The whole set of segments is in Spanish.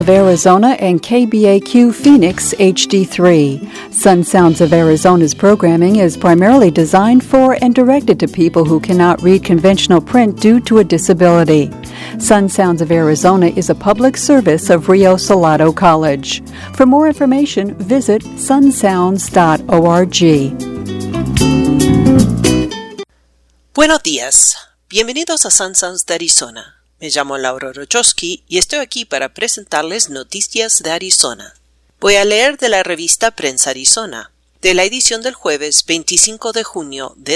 of Arizona and KBAQ Phoenix HD3. Sun Sounds of Arizona's programming is primarily designed for and directed to people who cannot read conventional print due to a disability. Sun Sounds of Arizona is a public service of Rio Salado College. For more information, visit sunsounds.org. Buenos días. Bienvenidos a Sun Sounds de Arizona. Me llamo Laura Rochowski y estoy aquí para presentarles noticias de Arizona. Voy a leer de la revista Prensa Arizona, de la edición del jueves 25 de junio de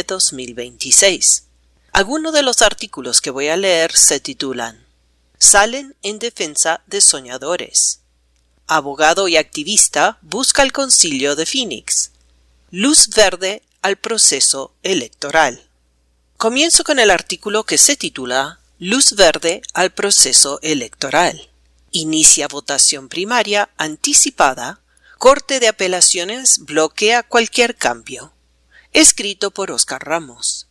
2026. Algunos de los artículos que voy a leer se titulan Salen en defensa de soñadores. Abogado y activista busca el concilio de Phoenix. Luz verde al proceso electoral. Comienzo con el artículo que se titula Luz verde al proceso electoral. Inicia votación primaria anticipada. Corte de apelaciones bloquea cualquier cambio. Escrito por Oscar Ramos.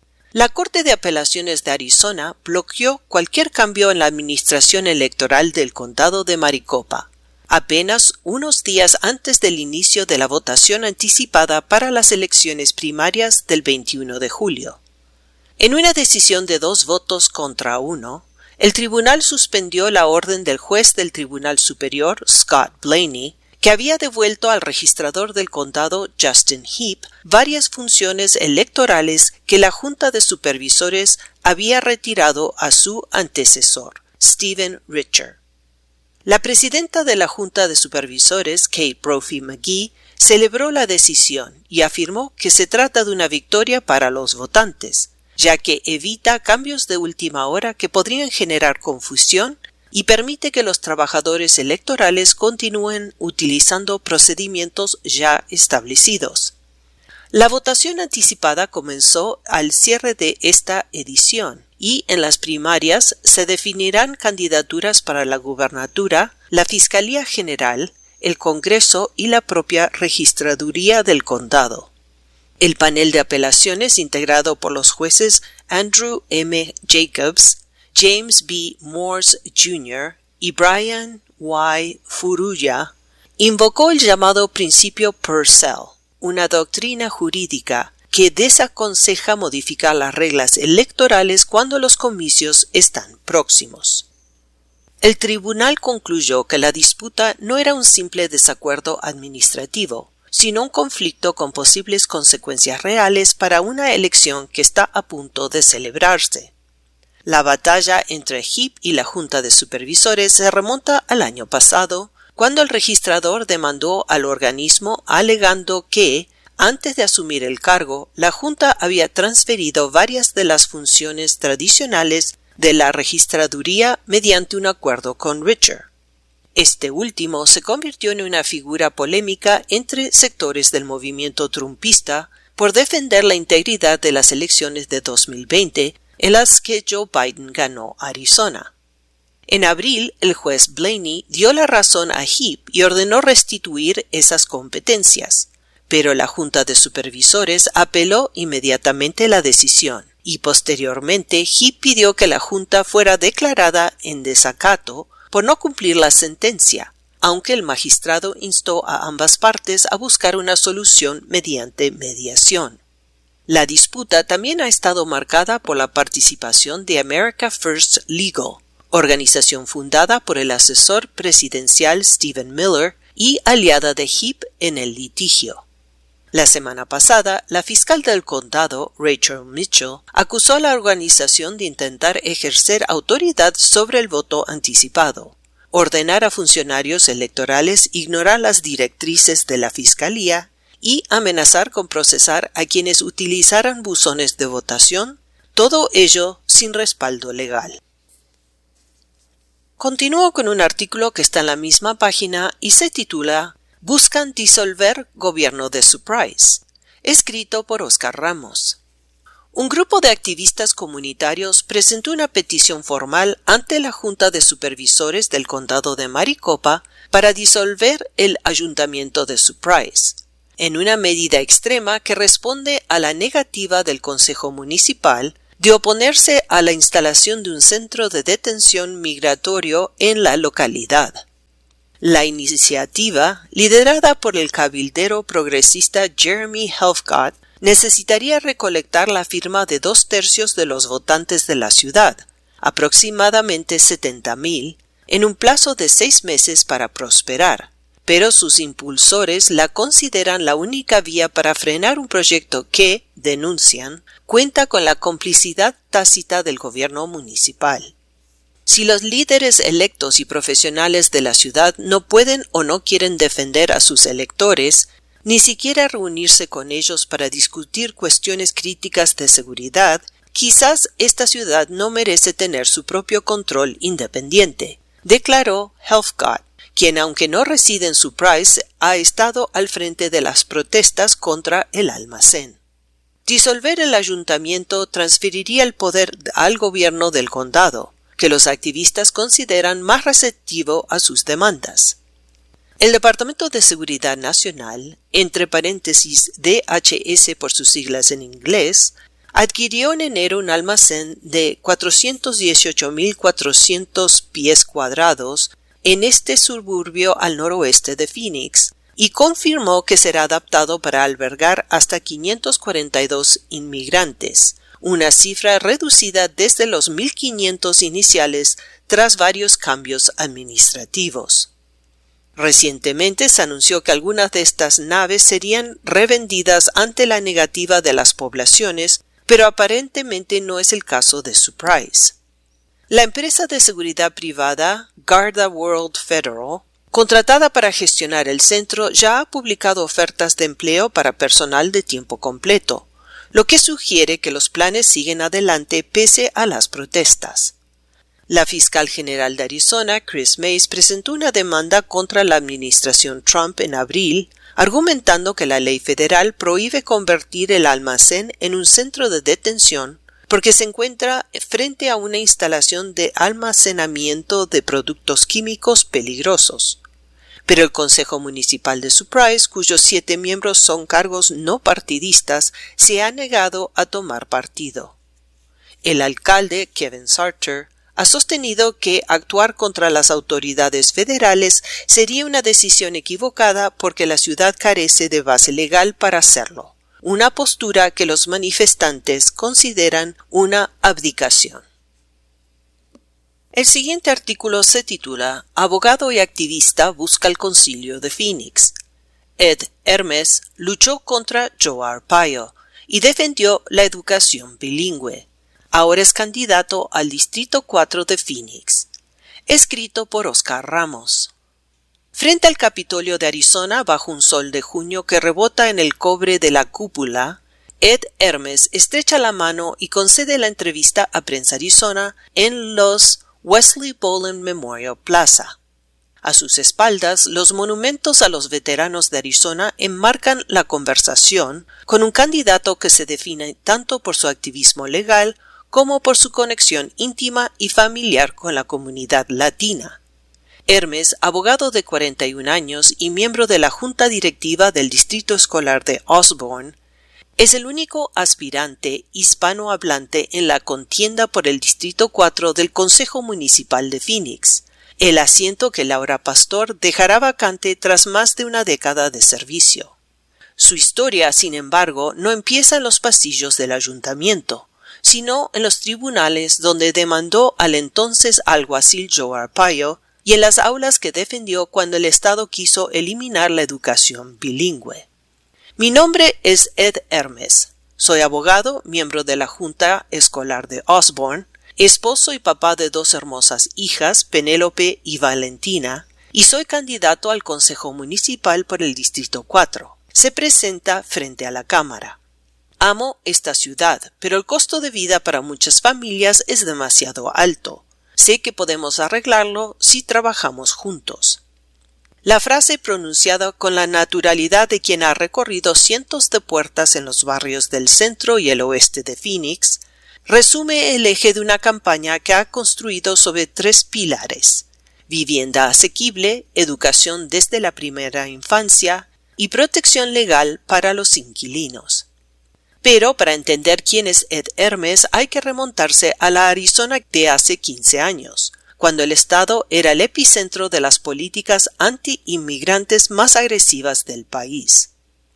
La Corte de Apelaciones de Arizona bloqueó cualquier cambio en la administración electoral del condado de Maricopa, apenas unos días antes del inicio de la votación anticipada para las elecciones primarias del 21 de julio. En una decisión de 2 votos contra 1, el tribunal suspendió la orden del juez del Tribunal Superior, Scott Blaney, que había devuelto al registrador del condado, Justin Heap, varias funciones electorales que la Junta de Supervisores había retirado a su antecesor, Stephen Richer. La presidenta de la Junta de Supervisores, Kate Brophy McGee, celebró la decisión y afirmó que se trata de una victoria para los votantes, ya que evita cambios de última hora que podrían generar confusión y permite que los trabajadores electorales continúen utilizando procedimientos ya establecidos. La votación anticipada comenzó al cierre de esta edición y en las primarias se definirán candidaturas para la gubernatura, la Fiscalía General, el Congreso y la propia Registraduría del Condado. El panel de apelaciones, integrado por los jueces Andrew M. Jacobs, James B. Morse Jr. y Brian Y. Furuya, invocó el llamado principio Purcell, una doctrina jurídica que desaconseja modificar las reglas electorales cuando los comicios están próximos. El tribunal concluyó que la disputa no era un simple desacuerdo administrativo, sino un conflicto con posibles consecuencias reales para una elección que está a punto de celebrarse. La batalla entre Heap y la Junta de Supervisores se remonta al año pasado, cuando el registrador demandó al organismo alegando que, antes de asumir el cargo, la Junta había transferido varias de las funciones tradicionales de la registraduría mediante un acuerdo con Richer. Este último se convirtió en una figura polémica entre sectores del movimiento trumpista por defender la integridad de las elecciones de 2020 en las que Joe Biden ganó Arizona. En abril, el juez Blaney dio la razón a Heap y ordenó restituir esas competencias, pero la Junta de Supervisores apeló inmediatamente la decisión y posteriormente Heap pidió que la Junta fuera declarada en desacato por no cumplir la sentencia, aunque el magistrado instó a ambas partes a buscar una solución mediante mediación. La disputa también ha estado marcada por la participación de America First Legal, organización fundada por el asesor presidencial Stephen Miller y aliada de Heap en el litigio. La semana pasada, la fiscal del condado, Rachel Mitchell, acusó a la organización de intentar ejercer autoridad sobre el voto anticipado, ordenar a funcionarios electorales ignorar las directrices de la fiscalía y amenazar con procesar a quienes utilizaran buzones de votación, todo ello sin respaldo legal. Continúo con un artículo que está en la misma página y se titula Buscan disolver gobierno de Surprise, escrito por Oscar Ramos. Un grupo de activistas comunitarios presentó una petición formal ante la Junta de Supervisores del Condado de Maricopa para disolver el Ayuntamiento de Surprise, en una medida extrema que responde a la negativa del Consejo Municipal de oponerse a la instalación de un centro de detención migratorio en la localidad. La iniciativa, liderada por el cabildero progresista Jeremy Helfgott, necesitaría recolectar la firma de 2/3 de los votantes de la ciudad, aproximadamente 70,000, en un plazo de 6 meses para prosperar, pero sus impulsores la consideran la única vía para frenar un proyecto que, denuncian, cuenta con la complicidad tácita del gobierno municipal. Si los líderes electos y profesionales de la ciudad no pueden o no quieren defender a sus electores, ni siquiera reunirse con ellos para discutir cuestiones críticas de seguridad, quizás esta ciudad no merece tener su propio control independiente, declaró Helfgott, quien aunque no reside en Surprise, ha estado al frente de las protestas contra el almacén. Disolver el ayuntamiento transferiría el poder al gobierno del condado, que los activistas consideran más receptivo a sus demandas. El Departamento de Seguridad Nacional, entre paréntesis DHS por sus siglas en inglés, adquirió en enero un almacén de 418,400 pies cuadrados en este suburbio al noroeste de Phoenix y confirmó que será adaptado para albergar hasta 542 inmigrantes, una cifra reducida desde los 1,500 iniciales tras varios cambios administrativos. Recientemente se anunció que algunas de estas naves serían revendidas ante la negativa de las poblaciones, pero aparentemente no es el caso de Surprise. La empresa de seguridad privada Garda World Federal, contratada para gestionar el centro, ya ha publicado ofertas de empleo para personal de tiempo completo, lo que sugiere que los planes siguen adelante pese a las protestas. La fiscal general de Arizona, Chris Mays, presentó una demanda contra la administración Trump en abril, argumentando que la ley federal prohíbe convertir el almacén en un centro de detención porque se encuentra frente a una instalación de almacenamiento de productos químicos peligrosos. Pero el Consejo Municipal de Surprise, cuyos 7 miembros son cargos no partidistas, se ha negado a tomar partido. El alcalde, Kevin Sarter, ha sostenido que actuar contra las autoridades federales sería una decisión equivocada porque la ciudad carece de base legal para hacerlo, una postura que los manifestantes consideran una abdicación. El siguiente artículo se titula Abogado y activista busca el concilio de Phoenix. Ed Hermes luchó contra Joe Arpaio y defendió la educación bilingüe. Ahora es candidato al Distrito 4 de Phoenix. Escrito por Oscar Ramos. Frente al Capitolio de Arizona, bajo un sol de junio que rebota en el cobre de la cúpula, Ed Hermes estrecha la mano y concede la entrevista a Prensa Arizona en los Wesley Boland Memorial Plaza. A sus espaldas, los monumentos a los veteranos de Arizona enmarcan la conversación con un candidato que se define tanto por su activismo legal como por su conexión íntima y familiar con la comunidad latina. Hermes, abogado de 41 años y miembro de la junta directiva del Distrito Escolar de Osborne, es el único aspirante hispanohablante en la contienda por el Distrito 4 del Consejo Municipal de Phoenix, el asiento que Laura Pastor dejará vacante tras más de una década de servicio. Su historia, sin embargo, no empieza en los pasillos del ayuntamiento, sino en los tribunales donde demandó al entonces alguacil Joe Arpaio y en las aulas que defendió cuando el Estado quiso eliminar la educación bilingüe. Mi nombre es Ed Hermes. Soy abogado, miembro de la Junta Escolar de Osborne, esposo y papá de 2 hermosas hijas, Penélope y Valentina, y soy candidato al Consejo Municipal por el Distrito 4. Se presenta frente a la Cámara. Amo esta ciudad, pero el costo de vida para muchas familias es demasiado alto. Sé que podemos arreglarlo si trabajamos juntos. La frase, pronunciada con la naturalidad de quien ha recorrido cientos de puertas en los barrios del centro y el oeste de Phoenix, resume el eje de una campaña que ha construido sobre 3 pilares: vivienda asequible, educación desde la primera infancia y protección legal para los inquilinos. Pero para entender quién es Ed Hermes hay que remontarse a la Arizona de hace 15 años, cuando el estado era el epicentro de las políticas anti-inmigrantes más agresivas del país.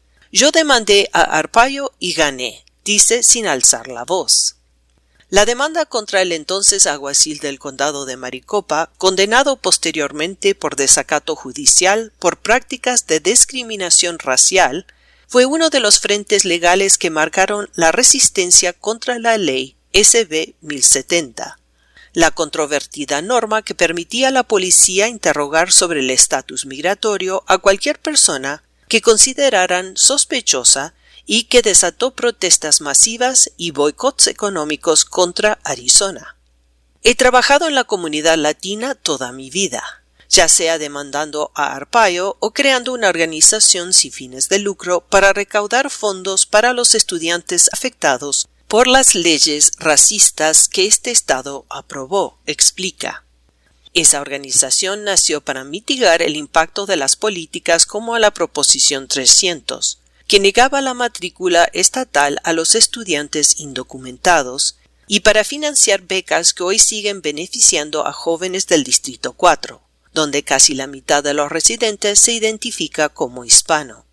Yo demandé a Arpaio y gané, dice sin alzar la voz. La demanda contra el entonces alguacil del condado de Maricopa, condenado posteriormente por desacato judicial por prácticas de discriminación racial, fue uno de los frentes legales que marcaron la resistencia contra la ley SB 1070, la controvertida norma que permitía a la policía interrogar sobre el estatus migratorio a cualquier persona que consideraran sospechosa y que desató protestas masivas y boicots económicos contra Arizona. He trabajado en la comunidad latina toda mi vida, ya sea demandando a Arpaio o creando una organización sin fines de lucro para recaudar fondos para los estudiantes afectados por las leyes racistas que este estado aprobó, explica. Esa organización nació para mitigar el impacto de las políticas como la Proposición 300, que negaba la matrícula estatal a los estudiantes indocumentados, y para financiar becas que hoy siguen beneficiando a jóvenes del Distrito 4, donde casi la mitad de los residentes se identifica como hispano.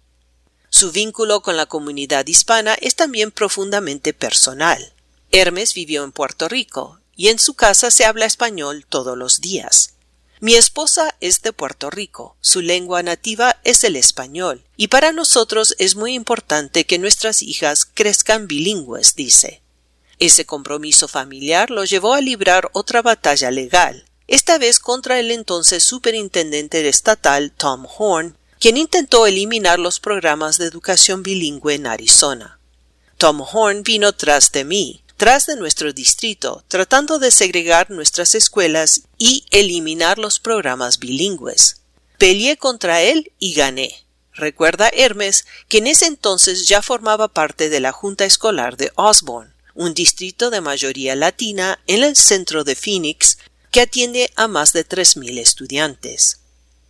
Su vínculo con la comunidad hispana es también profundamente personal. Hermes vivió en Puerto Rico, y en su casa se habla español todos los días. Mi esposa es de Puerto Rico, su lengua nativa es el español, y para nosotros es muy importante que nuestras hijas crezcan bilingües, dice. Ese compromiso familiar lo llevó a librar otra batalla legal, esta vez contra el entonces superintendente estatal Tom Horn, quien intentó eliminar los programas de educación bilingüe en Arizona. Tom Horn vino tras de mí, tras de nuestro distrito, tratando de segregar nuestras escuelas y eliminar los programas bilingües. Peleé contra él y gané. Recuerda Hermes que en ese entonces ya formaba parte de la Junta Escolar de Osborne, un distrito de mayoría latina en el centro de Phoenix que atiende a más de 3,000 estudiantes.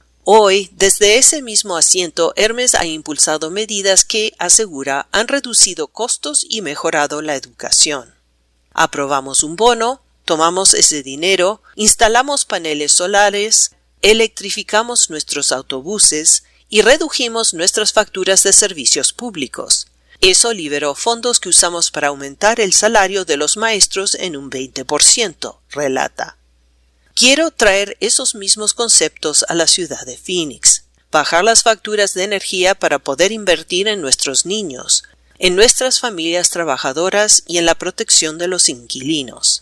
Hoy, desde ese mismo asiento, Hermes ha impulsado medidas que, asegura, han reducido costos y mejorado la educación. Aprobamos un bono, tomamos ese dinero, instalamos paneles solares, electrificamos nuestros autobuses y redujimos nuestras facturas de servicios públicos. Eso liberó fondos que usamos para aumentar el salario de los maestros en un 20%, relata. Quiero traer esos mismos conceptos a la ciudad de Phoenix, bajar las facturas de energía para poder invertir en nuestros niños, en nuestras familias trabajadoras y en la protección de los inquilinos.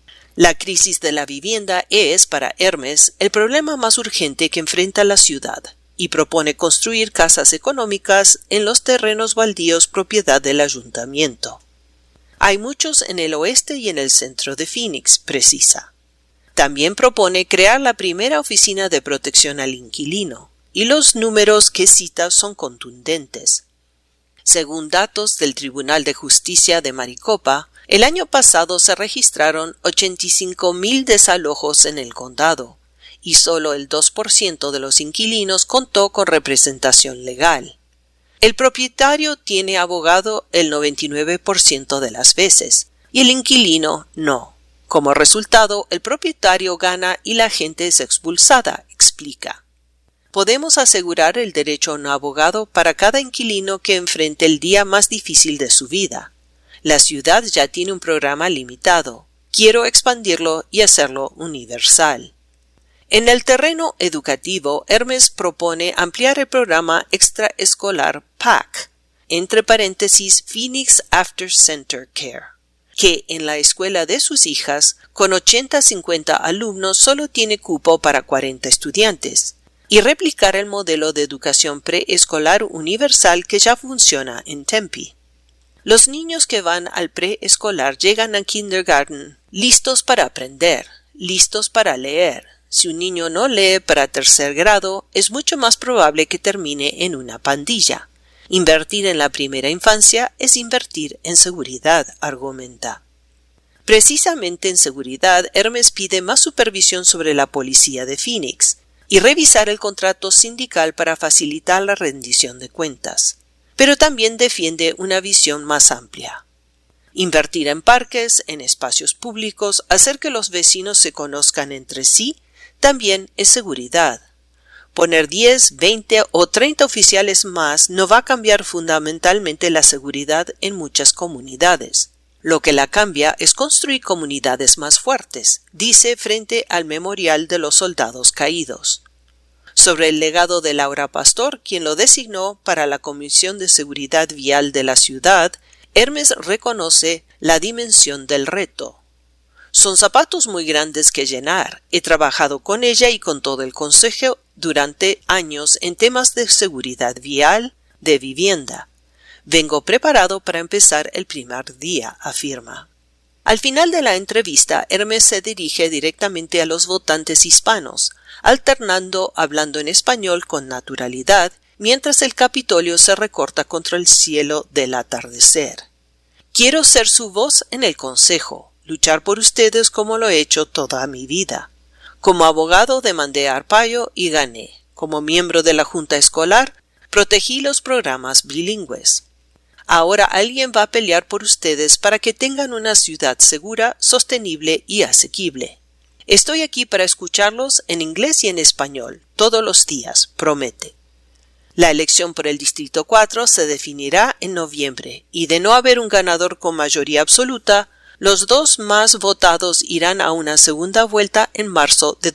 La crisis de la vivienda es, para Hermes, el problema más urgente que enfrenta la ciudad, y propone construir casas económicas en los terrenos baldíos propiedad del ayuntamiento. Hay muchos en el oeste y en el centro de Phoenix, precisa. También propone crear la primera oficina de protección al inquilino, y los números que cita son contundentes. Según datos del Tribunal de Justicia de Maricopa, el año pasado se registraron 85,000 desalojos en el condado, y solo el 2% de los inquilinos contó con representación legal. El propietario tiene abogado el 99% de las veces, y el inquilino no. Como resultado, el propietario gana y la gente es expulsada, explica. Podemos asegurar el derecho a un abogado para cada inquilino que enfrente el día más difícil de su vida. La ciudad ya tiene un programa limitado. Quiero expandirlo y hacerlo universal. En el terreno educativo, Hermes propone ampliar el programa extraescolar PAC, entre paréntesis Phoenix After Center Care, que en la escuela de sus hijas, con 80-50 alumnos, solo tiene cupo para 40 estudiantes, y replicar el modelo de educación preescolar universal que ya funciona en Tempe. Los niños que van al preescolar llegan al kindergarten listos para aprender, listos para leer. Si un niño no lee para 3er grado, es mucho más probable que termine en una pandilla. Invertir en la primera infancia es invertir en seguridad, argumenta. Precisamente en seguridad, Hermes pide más supervisión sobre la policía de Phoenix y revisar el contrato sindical para facilitar la rendición de cuentas. Pero también defiende una visión más amplia. Invertir en parques, en espacios públicos, hacer que los vecinos se conozcan entre sí, también es seguridad. Poner 10, 20 o 30 oficiales más no va a cambiar fundamentalmente la seguridad en muchas comunidades. Lo que la cambia es construir comunidades más fuertes, dice frente al Memorial de los Soldados Caídos. Sobre el legado de Laura Pastor, quien lo designó para la Comisión de Seguridad Vial de la ciudad, Hermes reconoce la dimensión del reto. Son zapatos muy grandes que llenar. He trabajado con ella y con todo el consejo durante años en temas de seguridad vial, de vivienda. Vengo preparado para empezar el primer día, afirma. Al final de la entrevista, Hermes se dirige directamente a los votantes hispanos, alternando hablando en español con naturalidad, mientras el Capitolio se recorta contra el cielo del atardecer. Quiero ser su voz en el consejo, luchar por ustedes como lo he hecho toda mi vida. Como abogado demandé a Arpaio y gané. Como miembro de la junta escolar, protegí los programas bilingües. Ahora alguien va a pelear por ustedes para que tengan una ciudad segura, sostenible y asequible. Estoy aquí para escucharlos en inglés y en español, todos los días, promete. La elección por el Distrito 4 se definirá en noviembre, y de no haber un ganador con mayoría absoluta, los dos más votados irán a una segunda vuelta en marzo de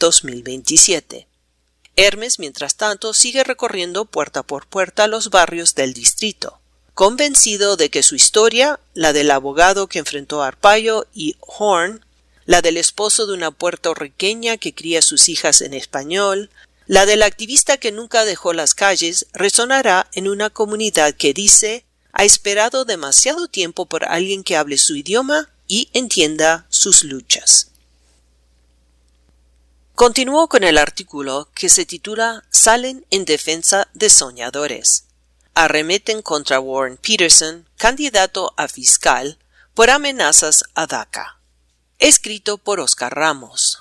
2027. Hermes, mientras tanto, sigue recorriendo puerta por puerta los barrios del distrito. Convencido de que su historia, la del abogado que enfrentó a Arpaio y Horn, la del esposo de una puertorriqueña que cría sus hijas en español, la del activista que nunca dejó las calles, resonará en una comunidad que dice ha esperado demasiado tiempo por alguien que hable su idioma y entienda sus luchas. Continuó con el artículo que se titula Salen en defensa de soñadores. Arremeten contra Warren Peterson, candidato a fiscal, por amenazas a DACA. Escrito por Oscar Ramos.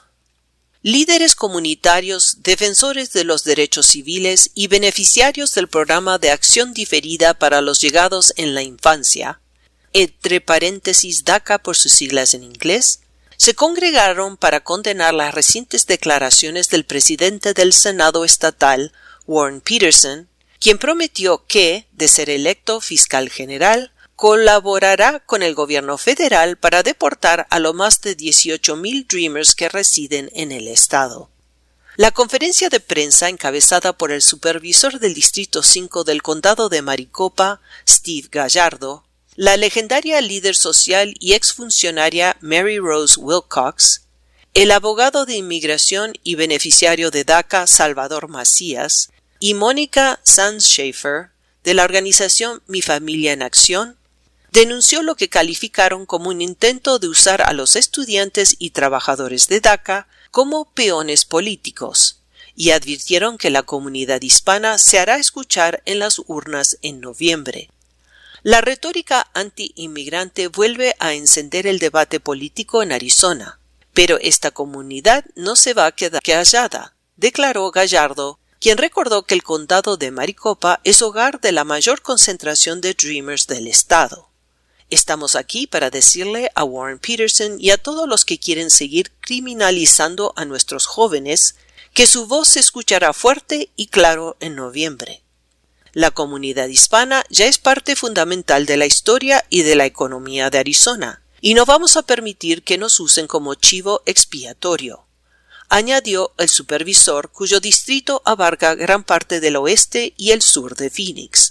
Líderes comunitarios, defensores de los derechos civiles y beneficiarios del programa de acción diferida para los llegados en la infancia, entre paréntesis DACA por sus siglas en inglés, se congregaron para condenar las recientes declaraciones del presidente del Senado estatal, Warren Peterson, quien prometió que, de ser electo fiscal general, colaborará con el gobierno federal para deportar a lo más de 18,000 Dreamers que residen en el estado. La conferencia de prensa encabezada por el supervisor del Distrito 5 del Condado de Maricopa, Steve Gallardo, la legendaria líder social y exfuncionaria Mary Rose Wilcox, el abogado de inmigración y beneficiario de DACA Salvador Macías y Mónica Sanz-Schaefer, de la organización Mi Familia en Acción, denunció lo que calificaron como un intento de usar a los estudiantes y trabajadores de DACA como peones políticos, y advirtieron que la comunidad hispana se hará escuchar en las urnas en noviembre. La retórica anti-inmigrante vuelve a encender el debate político en Arizona, pero esta comunidad no se va a quedar callada, declaró Gallardo, quien recordó que el condado de Maricopa es hogar de la mayor concentración de Dreamers del estado. Estamos aquí para decirle a Warren Peterson y a todos los que quieren seguir criminalizando a nuestros jóvenes que su voz se escuchará fuerte y claro en noviembre. La comunidad hispana ya es parte fundamental de la historia y de la economía de Arizona, y no vamos a permitir que nos usen como chivo expiatorio, añadió el supervisor cuyo distrito abarca gran parte del oeste y el sur de Phoenix.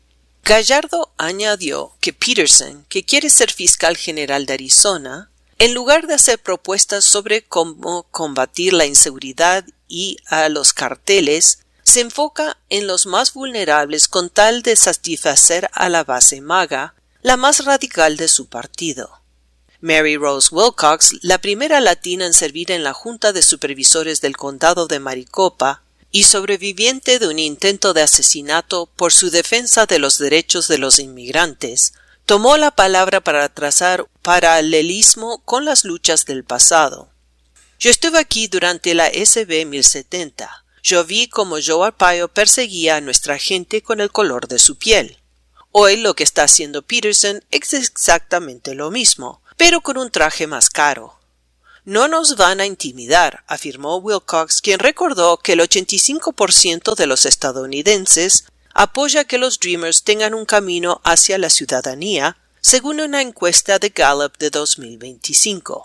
Gallardo añadió que Peterson, que quiere ser fiscal general de Arizona, en lugar de hacer propuestas sobre cómo combatir la inseguridad y a los carteles, se enfoca en los más vulnerables con tal de satisfacer a la base MAGA, la más radical de su partido. Mary Rose Wilcox, la primera latina en servir en la Junta de Supervisores del Condado de Maricopa y sobreviviente de un intento de asesinato por su defensa de los derechos de los inmigrantes, tomó la palabra para trazar paralelismo con las luchas del pasado. Yo estuve aquí durante la SB 1070. Yo vi cómo Joe Arpaio perseguía a nuestra gente con el color de su piel. Hoy lo que está haciendo Peterson es exactamente lo mismo, pero con un traje más caro. No nos van a intimidar, afirmó Wilcox, quien recordó que el 85% de los estadounidenses apoya que los Dreamers tengan un camino hacia la ciudadanía, según una encuesta de Gallup de 2025.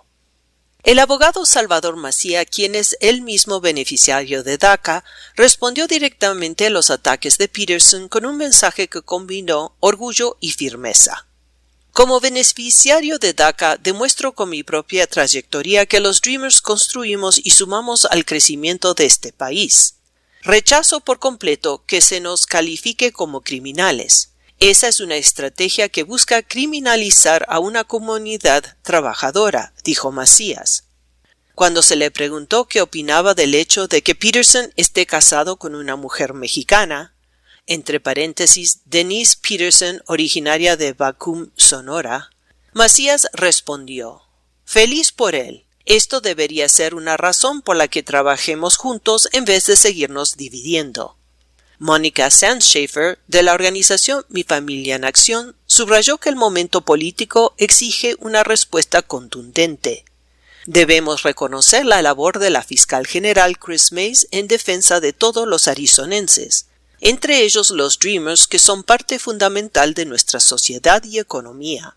El abogado Salvador Macía, quien es el mismo beneficiario de DACA, respondió directamente a los ataques de Peterson con un mensaje que combinó orgullo y firmeza. Como beneficiario de DACA, demuestro con mi propia trayectoria que los Dreamers construimos y sumamos al crecimiento de este país. Rechazo por completo que se nos califique como criminales. Esa es una estrategia que busca criminalizar a una comunidad trabajadora, dijo Macías. Cuando se le preguntó qué opinaba del hecho de que Peterson esté casado con una mujer mexicana, entre paréntesis, Denise Peterson, originaria de Bacum, Sonora, Macías respondió: «Feliz por él. Esto debería ser una razón por la que trabajemos juntos en vez de seguirnos dividiendo». Mónica Sandschafer, de la organización Mi Familia en Acción, subrayó que el momento político exige una respuesta contundente. Debemos reconocer la labor de la fiscal general Chris Mays en defensa de todos los arizonenses, entre ellos los Dreamers, que son parte fundamental de nuestra sociedad y economía.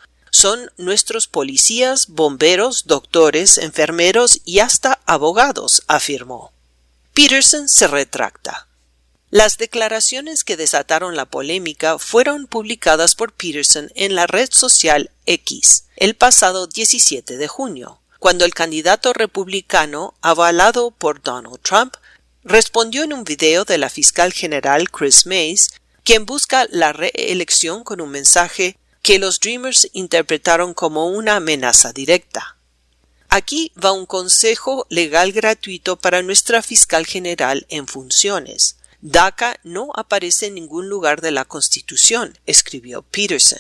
Son nuestros policías, bomberos, doctores, enfermeros y hasta abogados, afirmó. Peterson se retracta. Las declaraciones que desataron la polémica fueron publicadas por Peterson en la red social X el pasado 17 de junio, cuando el candidato republicano, avalado por Donald Trump, respondió en un video de la fiscal general Chris Mays, quien busca la reelección, con un mensaje que los Dreamers interpretaron como una amenaza directa. Aquí va un consejo legal gratuito para nuestra fiscal general en funciones. DACA no aparece en ningún lugar de la Constitución, escribió Peterson.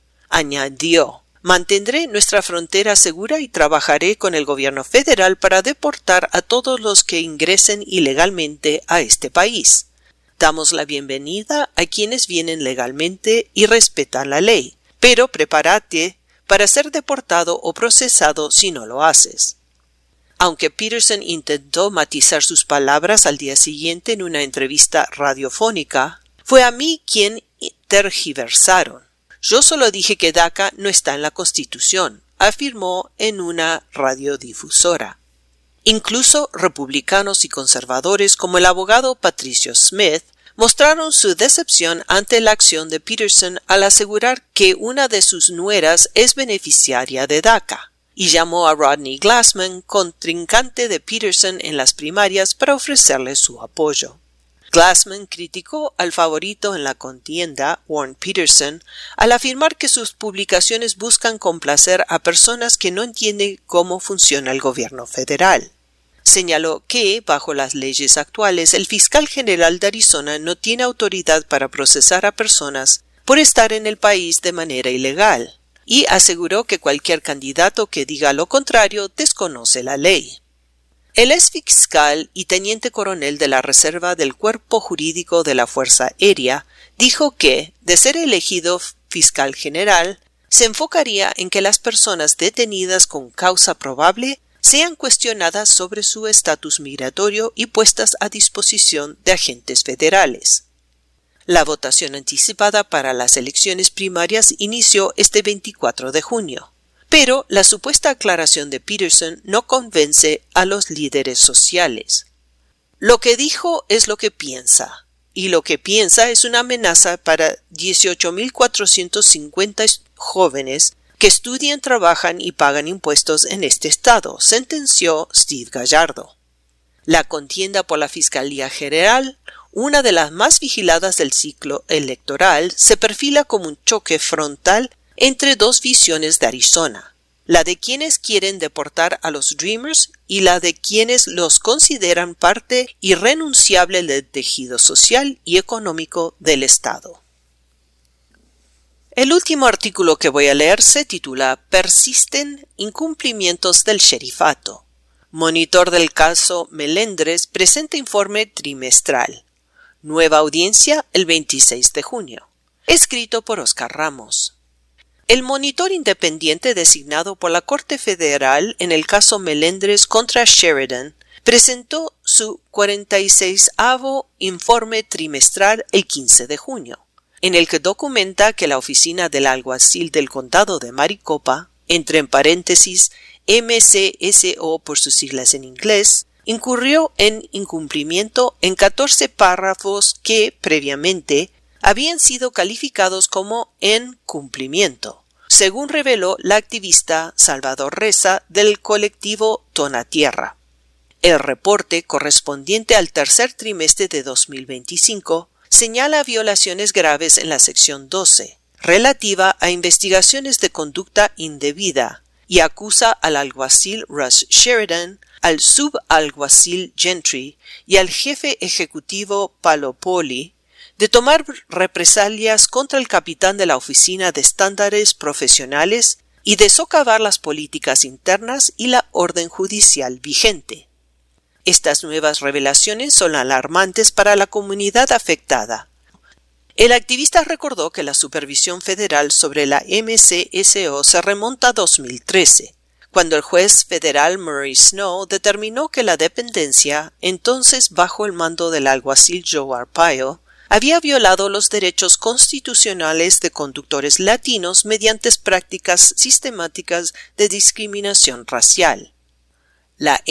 Añadió: «Mantendré nuestra frontera segura y trabajaré con el gobierno federal para deportar a todos los que ingresen ilegalmente a este país. Damos la bienvenida a quienes vienen legalmente y respetan la ley, pero prepárate para ser deportado o procesado si no lo haces». Aunque Peterson intentó matizar sus palabras al día siguiente en una entrevista radiofónica, fue a mí quien tergiversaron. «Yo solo dije que DACA no está en la Constitución», afirmó en una radiodifusora. Incluso republicanos y conservadores como el abogado Patricio Smith mostraron su decepción ante la acción de Peterson al asegurar que una de sus nueras es beneficiaria de DACA, y llamó a Rodney Glassman, contrincante de Peterson en las primarias, para ofrecerle su apoyo. Glassman criticó al favorito en la contienda, Warren Peterson, al afirmar que sus publicaciones buscan complacer a personas que no entienden cómo funciona el gobierno federal. Señaló que, bajo las leyes actuales, el fiscal general de Arizona no tiene autoridad para procesar a personas por estar en el país de manera ilegal, y aseguró que cualquier candidato que diga lo contrario desconoce la ley. El exfiscal y teniente coronel de la Reserva del Cuerpo Jurídico de la Fuerza Aérea dijo que, de ser elegido fiscal general, se enfocaría en que las personas detenidas con causa probable sean cuestionadas sobre su estatus migratorio y puestas a disposición de agentes federales. La votación anticipada para las elecciones primarias inició este 24 de junio. Pero la supuesta aclaración de Peterson no convence a los líderes sociales. Lo que dijo es lo que piensa, y lo que piensa es una amenaza para 18,450 jóvenes que estudian, trabajan y pagan impuestos en este estado, sentenció Steve Gallardo. La contienda por la Fiscalía General, una de las más vigiladas del ciclo electoral, se perfila como un choque frontal entre dos visiones de Arizona, la de quienes quieren deportar a los Dreamers y la de quienes los consideran parte irrenunciable del tejido social y económico del estado. El último artículo que voy a leer se titula «Persisten incumplimientos del sherifato». Monitor del caso Melendres presenta informe trimestral. Nueva audiencia el 26 de junio. escrito por Oscar Ramos. El monitor independiente designado por la Corte Federal en el caso Melendres contra Sheridan presentó su 46º informe trimestral el 15 de junio, en el que documenta que la oficina del alguacil del condado de Maricopa, entre paréntesis MCSO por sus siglas en inglés, incurrió en incumplimiento en 14 párrafos que, previamente, habían sido calificados como en cumplimiento, según reveló la activista Salvador Reza del colectivo Tonatierra. El reporte correspondiente al tercer trimestre de 2025 señala violaciones graves en la sección 12, relativa a investigaciones de conducta indebida, y acusa al alguacil Russ Sheridan, al subalguacil Gentry y al jefe ejecutivo Palopoli de tomar represalias contra el capitán de la Oficina de Estándares Profesionales y de socavar las políticas internas y la orden judicial vigente. Estas nuevas revelaciones son alarmantes para la comunidad afectada. El activista recordó que la supervisión federal sobre la MCSO se remonta a 2013, cuando el juez federal Murray Snow determinó que la dependencia, entonces bajo el mando del alguacil Joe Arpaio, había violado los derechos constitucionales de conductores latinos mediante prácticas sistemáticas de discriminación racial. La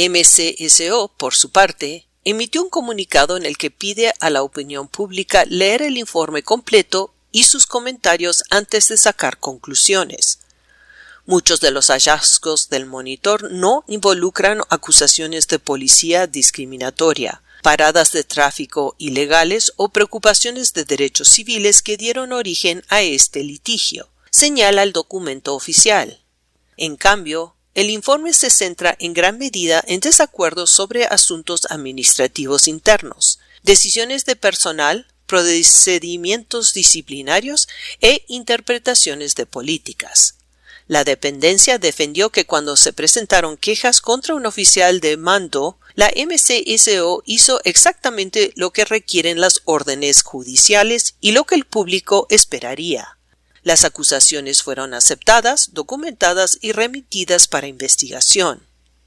MCSO, por su parte, emitió un comunicado en el que pide a la opinión pública leer el informe completo y sus comentarios antes de sacar conclusiones. Muchos de los hallazgos del monitor no involucran acusaciones de policía discriminatoria, paradas de tráfico ilegales o preocupaciones de derechos civiles que dieron origen a este litigio, señala el documento oficial. En cambio, el informe se centra en gran medida en desacuerdos sobre asuntos administrativos internos, decisiones de personal, procedimientos disciplinarios e interpretaciones de políticas. La dependencia defendió que cuando se presentaron quejas contra un oficial de mando, la MCSO hizo exactamente lo que requieren las órdenes judiciales y lo que el público esperaría. Las acusaciones fueron aceptadas, documentadas y remitidas para investigación.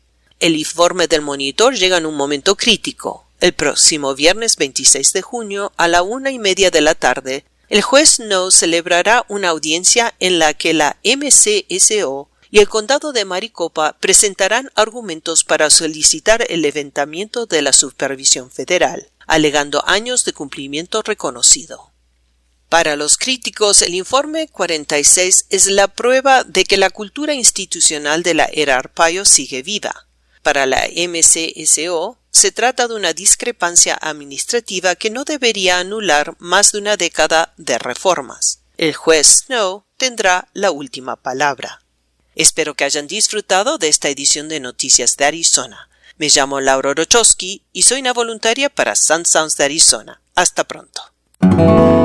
El informe del monitor llega en un momento crítico. El próximo viernes 26 de junio a la 1:30 de la tarde, el juez Snow celebrará una audiencia en la que la MCSO y el condado de Maricopa presentarán argumentos para solicitar el levantamiento de la supervisión federal, alegando años de cumplimiento reconocido. Para los críticos, el informe 46 es la prueba de que la cultura institucional de la era Arpaio sigue viva. Para la MCSO, se trata de una discrepancia administrativa que no debería anular más de una década de reformas. El juez Snow tendrá la última palabra. Espero que hayan disfrutado de esta edición de Noticias de Arizona. Me llamo Laura Orochowski y soy una voluntaria para Sun Sounds de Arizona. Hasta pronto.